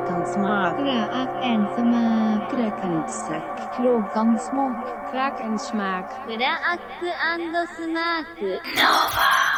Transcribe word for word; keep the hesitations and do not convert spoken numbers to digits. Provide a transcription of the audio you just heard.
Kråkansmak. Kråkansmak. Kråkansmak. Kråkansmak. Kråkansmak. クラアックスマーク。 Nova.